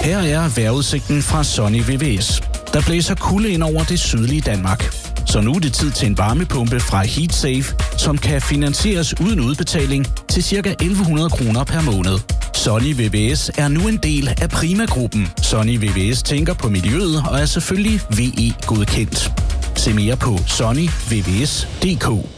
Her er vejrudsigten fra Sunny VVS. Der blæser kulde ind over det sydlige Danmark. Så nu er det tid til en varmepumpe fra HeatSafe, som kan finansieres uden udbetaling til ca. 1.100 kroner per måned. Sunny VVS er nu en del af Prima-gruppen. Sunny VVS tænker på miljøet og er selvfølgelig VE-godkendt. Se mere på sunnyvvs.dk.